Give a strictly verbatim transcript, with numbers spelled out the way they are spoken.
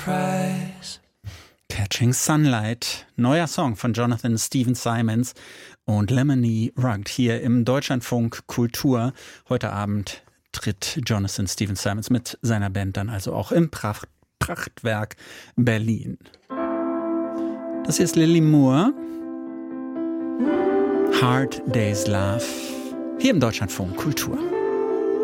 Prize. Catching Sunlight, neuer Song von Jonathan Stephen Simons und Lemony Rugged hier im Deutschlandfunk Kultur. Heute Abend tritt Jonathan Stephen Simons mit seiner Band dann also auch im Pracht Prachtwerk Berlin. Das hier ist Lily Moore. Hard Day's Love hier im Deutschlandfunk Kultur.